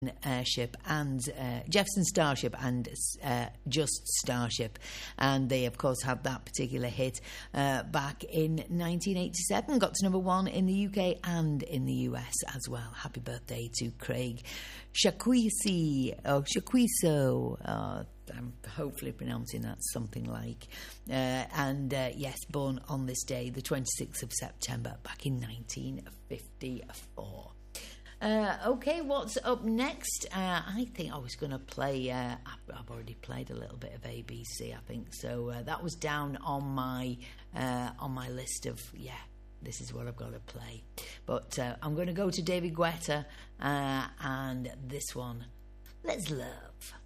Airship and Jefferson Starship and Just Starship, and they of course had that particular hit back in 1987, got to number 1 in the UK and in the US as well. Happy birthday to Craig Shakwisi, or Shakwiso, I'm hopefully pronouncing that something like, yes, born on this day, the 26th of September, back in 1954. Okay, what's up next? I think I was going to play, I've already played a little bit of ABC, I think, so that was down on my list of, this is what I've got to play. But I'm going to go to David Guetta, and this one, Let's Love.